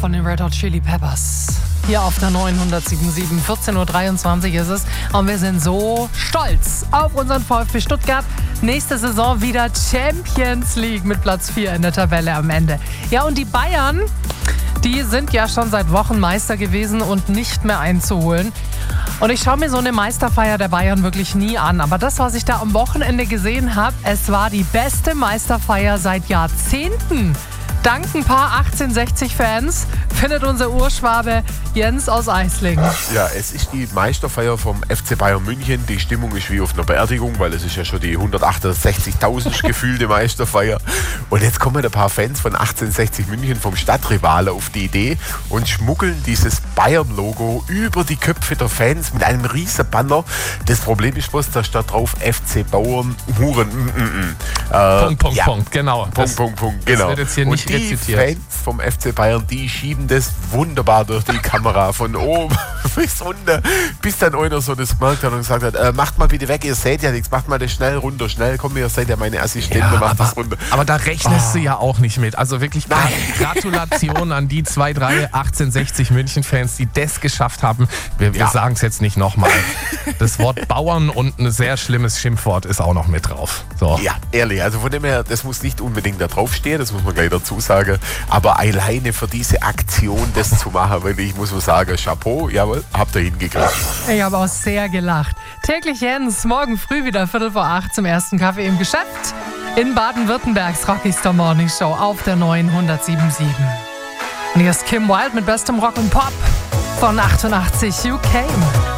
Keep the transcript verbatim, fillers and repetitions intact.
Von den Red Hot Chili Peppers. Hier auf der neunhundertsieben Komma sieben. vierzehn Uhr dreiundzwanzig ist es. Und wir sind so stolz auf unseren VfB Stuttgart. Nächste Saison wieder Champions League mit Platz vier in der Tabelle am Ende. Ja, und die Bayern, die sind ja schon seit Wochen Meister gewesen und nicht mehr einzuholen. Und ich schaue mir so eine Meisterfeier der Bayern wirklich nie an. Aber das, was ich da am Wochenende gesehen habe, es war die beste Meisterfeier seit Jahrzehnten. Dank ein paar achtzehnhundertsechzig-Fans findet unser Urschwabe Jens aus Eislingen. Ja, es ist die Meisterfeier vom F C Bayern München. Die Stimmung ist wie auf einer Beerdigung, weil es ist ja schon die hundertachtundsechzigtausend gefühlte Meisterfeier. Und jetzt kommen ein paar Fans von achtzehnhundertsechzig München vom Stadtrivale auf die Idee und schmuggeln dieses Bayern-Logo über die Köpfe der Fans mit einem riesen Banner. Das Problem ist bloß, da steht drauf F C Bauern Huren. Mm, mm, mm. Äh, Punkt, Punkt, ja. Punkt, genau. Punkt, Das, Punkt, Punkt, genau. Das wird jetzt hier nicht und die rezitiert. Fans vom F C Bayern, die schieben das wunderbar durch die Kamera von oben bis runter, bis dann einer so das gemerkt hat und gesagt hat, äh, macht mal bitte weg, ihr seht ja nichts, macht mal das schnell runter, schnell, komm, ihr seid ja meine Assistentin, Ja, macht aber, das runter. aber da rechnest Oh. du ja auch nicht mit. Also wirklich Gra- Gratulation an die zwei, drei achtzehnhundertsechzig München-Fans, die das geschafft haben. Wir, wir Ja. sagen es jetzt nicht nochmal. Das Wort Bauern und ein sehr schlimmes Schimpfwort ist auch noch mit drauf. So. Ja, ehrlich, also von dem her, das muss nicht unbedingt da draufstehen, das muss man gleich dazu sagen, aber alleine für diese Aktion das zu machen, weil ich muss mal sagen, Chapeau, jawohl, habt ihr hingekriegt. Ich habe auch sehr gelacht. Täglich Jens, morgen früh wieder Viertel vor acht zum ersten Kaffee im Geschäft. In Baden-Württembergs Rockystar Morning Show auf der neunhundertsieben Komma sieben. Und hier ist Kim Wilde mit bestem Rock und Pop von achtundachtzig You Came.